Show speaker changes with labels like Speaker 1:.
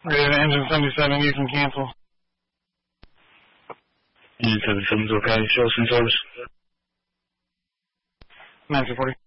Speaker 1: Radar engine 77, you can cancel.
Speaker 2: Engine 77's okay, show us in service.
Speaker 1: 940.